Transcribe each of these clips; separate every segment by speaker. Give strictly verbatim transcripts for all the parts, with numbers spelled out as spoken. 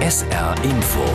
Speaker 1: S R Info.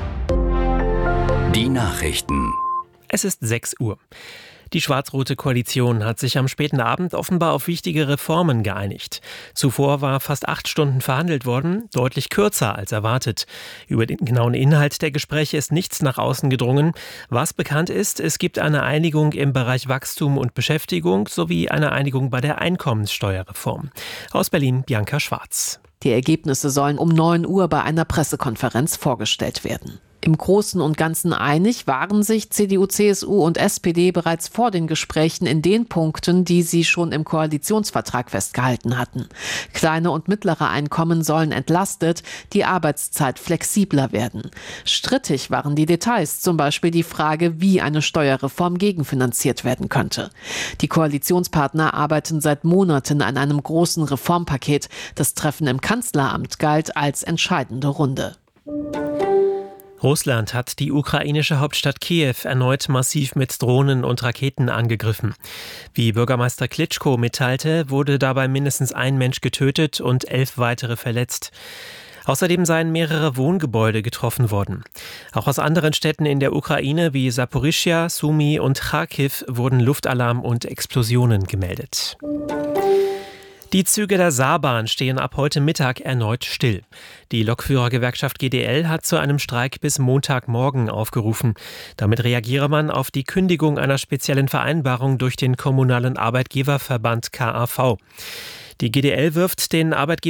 Speaker 1: Die Nachrichten.
Speaker 2: Es ist sechs Uhr. Die schwarz-rote Koalition hat sich am späten Abend offenbar auf wichtige Reformen geeinigt. Zuvor war fast acht Stunden verhandelt worden, deutlich kürzer als erwartet. Über den genauen Inhalt der Gespräche ist nichts nach außen gedrungen. Was bekannt ist, es gibt eine Einigung im Bereich Wachstum und Beschäftigung sowie eine Einigung bei der Einkommenssteuerreform. Aus Berlin, Bianca Schwarz.
Speaker 3: Die Ergebnisse sollen um neun Uhr bei einer Pressekonferenz vorgestellt werden. Im Großen und Ganzen einig waren sich C D U, C S U und S P D bereits vor den Gesprächen in den Punkten, die sie schon im Koalitionsvertrag festgehalten hatten. Kleine und mittlere Einkommen sollen entlastet, die Arbeitszeit flexibler werden. Strittig waren die Details, zum Beispiel die Frage, wie eine Steuerreform gegenfinanziert werden könnte. Die Koalitionspartner arbeiten seit Monaten an einem großen Reformpaket. Das Treffen im Kanzleramt galt als entscheidende Runde.
Speaker 2: Russland hat die ukrainische Hauptstadt Kiew erneut massiv mit Drohnen und Raketen angegriffen. Wie Bürgermeister Klitschko mitteilte, wurde dabei mindestens ein Mensch getötet und elf weitere verletzt. Außerdem seien mehrere Wohngebäude getroffen worden. Auch aus anderen Städten in der Ukraine wie Saporischschja, Sumy und Charkiw wurden Luftalarm und Explosionen gemeldet. Die Züge der Saarbahn stehen ab heute Mittag erneut still. Die Lokführergewerkschaft G D L hat zu einem Streik bis Montagmorgen aufgerufen. Damit reagiere man auf die Kündigung einer speziellen Vereinbarung durch den kommunalen Arbeitgeberverband K A V. Die G D L wirft den Arbeitgeber